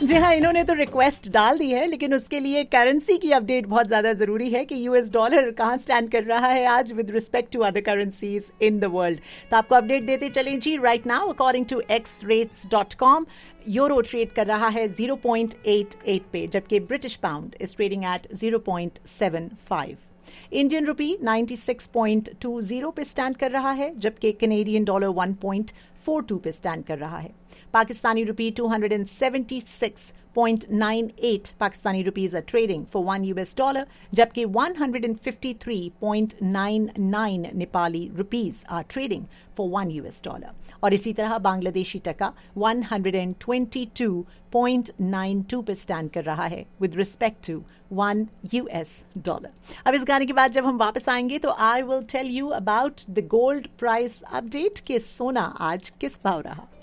जी हाँ, इन्होंने तो रिक्वेस्ट डाल दी है, लेकिन उसके लिए करेंसी की अपडेट बहुत ज्यादा जरूरी है कि यूएस डॉलर कहाँ स्टैंड कर रहा है आज with respect to other currencies in the world. तो आपको अपडेट देते चलें जी। Right now according to xrates.com euro trade कर रहा है 0.88 पे, जबकि British pound is trading at 0.75। Indian rupee 96.20 पे स्टैंड कर रहा है, जबकि कैनेडियन डॉलर 1.42 पे स्टैंड कर रहा है। पाकिस्तानी रुपी 276.98 Pakistani rupees are trading for $1, जबकि 153.99 Nepali rupees are trading for $1। और इसी तरह बांग्लादेशी टका 122.92 पे स्टैंड कर रहा है विद रिस्पेक्ट टू $1। अब इस गाने के बाद जब हम वापस आएंगे तो I will tell you about the gold price update कि सोना आज किस भाव रहा।